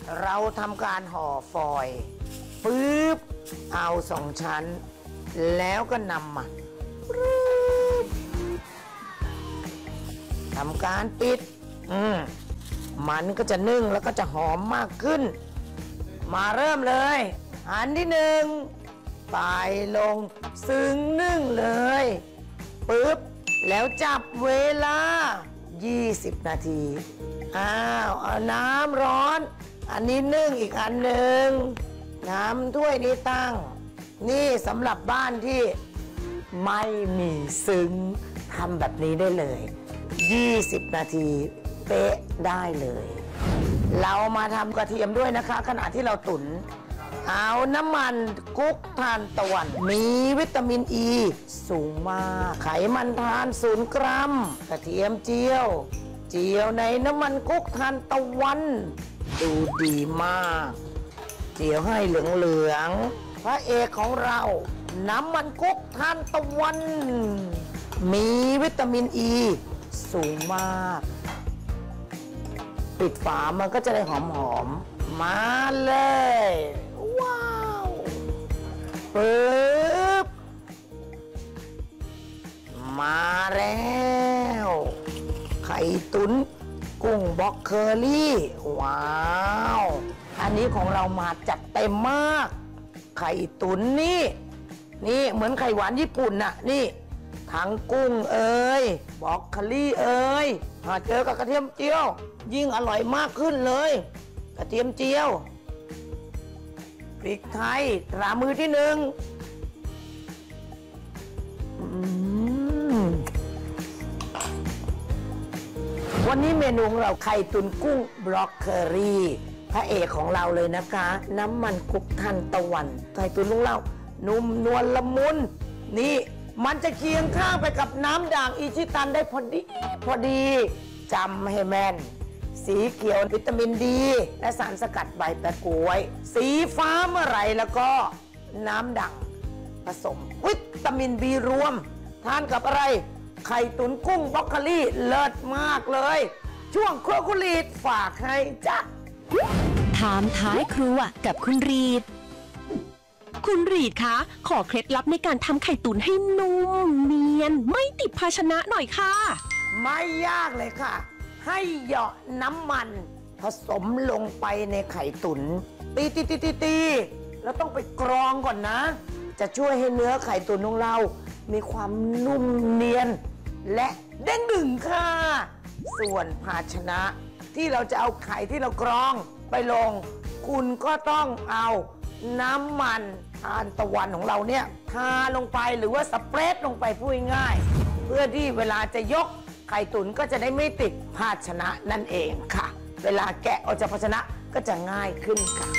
เราทำการห่อฟอยล์ปึ๊บเอา2 ชั้นแล้วก็นำมาทำการปิดมันก็จะนึ่งแล้วก็จะหอมมากขึ้นมาเริ่มเลยอันที่1ไปลงซึ้งนึ่งเลยปึ๊บแล้วจับเวลา20 นาทีเอาน้ำร้อนอันนี้นึ่งอีกอันหนึ่งน้ำถ้วยนี้ตั้งนี่สำหรับบ้านที่ไม่มีซึ้งทำแบบนี้ได้เลย20 นาทีเป๊ะได้เลยเรามาทำกระเทียมด้วยนะคะขณะที่เราตุ๋นเอาน้ำมันกุ๊กทานตะวันมีวิตามินอ e ีสูงมากไขมันทาน0 กรัมกระเทียมเจียวในน้ำมันกุ๊กทานตะวันดูดีมากเจียวให้เหลืองๆพระเอกของเราน้ำมันกุ๊กทานตะวันมีวิตามินอ e ีสูงมากปิดฝามันก็จะได้หอมๆมาเลยว้าวปึ๊บมาแล้วไข่ตุ๋นกุ้งบล็อกเคอรี่ว้าวอันนี้ของเรามาจัดเต็มมากไข่ตุ๋นนี่เหมือนไข่หวานญี่ปุ่นน่ะนี่ทั้งกุ้งเอ้ยบล็อกเคอรี่เอ้ยเจอกับกระเทียมเจียวยิ่งอร่อยมากขึ้นเลยกระเทียมเจียวพริกไทยตรามือที่1วันนี้เมนูของเราไข่ตุ๋นกุ้งบล็อกเคอรี่พระเอกของเราเลยนะคะน้ำมันกุ๊กทานตะวันไข่ตุ๋นของเรานุ่มนวลละมุนนี่มันจะเคียงข้างไปกับน้ำด่างอิชิตันได้พอดีจำให้แม่นสีเขียววิตามินดีและสารสกัดใบแปะกล้วยสีฟ้าเมื่อไหร่แล้วก็น้ำด่างผสมวิตามินบีรวมทานกับอะไรไข่ตุ๋นกุ้งบล็อกโคลี่เลิศมากเลยช่วงครัวคุณรีดฝากให้จ้ะถามท้ายครัวกับคุณรีดคุณรีดคะขอเคล็ดลับในการทำไข่ตุ๋นให้นุ่มเนียนไม่ติดภาชนะหน่อยค่ะไม่ยากเลยค่ะให้เหยาะน้ำมันผสมลงไปในไข่ตุ๋นตีแล้วต้องไปกรองก่อนนะจะช่วยให้เนื้อไข่ตุ๋นของเรามีความนุ่มเนียนและเด้งดึงค่ะส่วนภาชนะที่เราจะเอาไข่ที่เรากรองไปลงคุณก็ต้องเอาน้ำมันทานตะวันของเราเนี่ยทาลงไปหรือว่าสเปรดลงไปพูดง่ายเพื่อที่เวลาจะยกไข่ตุ๋นก็จะได้ไม่ติดภาชนะนั่นเองค่ะเวลาแกะออกจากภาชนะก็จะง่ายขึ้นค่ะ